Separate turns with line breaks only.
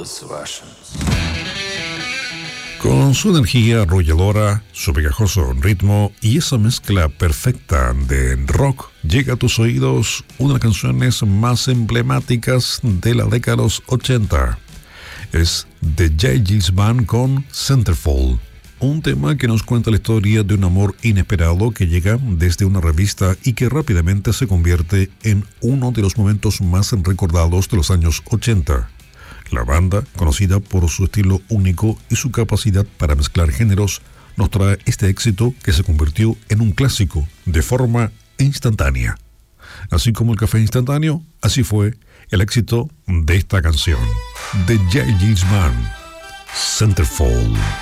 Con su energía arrolladora, su pegajoso ritmo y esa mezcla perfecta de rock, llega a tus oídos una de las canciones más emblemáticas de la década de los 80. Es The J. Geils Band con Centerfold, un tema que nos cuenta la historia de un amor inesperado que llega desde una revista y que rápidamente se convierte en uno de los momentos más recordados de los años 80. La banda, conocida por su estilo único y su capacidad para mezclar géneros, nos trae este éxito que se convirtió en un clásico de forma instantánea. Así como el café instantáneo, así fue el éxito de esta canción. The J. Geils Band, Centerfold.